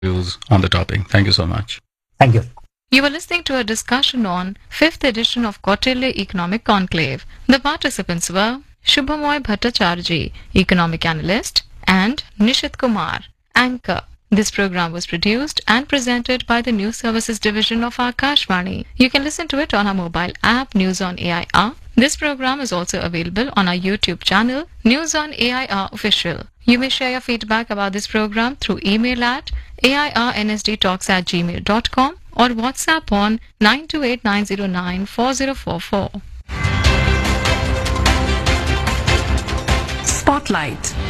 views on the topic. Thank you so much. Thank you. You were listening to a discussion on 5th edition of Kautilya Economic Conclave. The participants were Shubhamoy Bhattacharjee, Economic Analyst, and Nishit Kumar, Anchor. This program was produced and presented by the News Services Division of Akashvani. You can listen to it on our mobile app News on AIR. This program is also available on our YouTube channel News on AIR Official. You may share your feedback about this program through email at airnsdtalks@gmail.com or WhatsApp on 928-909-4044. Spotlight.